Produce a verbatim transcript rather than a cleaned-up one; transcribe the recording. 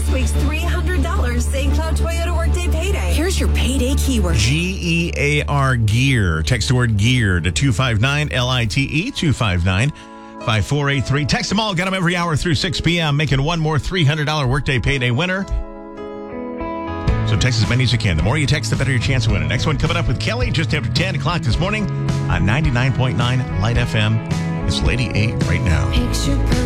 this week's three hundred dollars Saint Cloud Toyota Workday Payday. Here's your payday keyword. G E A R, gear. Text the word gear to two five nine L I T E, two five nine five four eight three. Text them all. Get them every hour through six p.m. Making one more three hundred dollars Workday Payday winner. So text as many as you can. The more you text, the better your chance of winning. Next one coming up with Kelly just after ten o'clock this morning on ninety-nine point nine Light F M. It's Lady A right now. Picture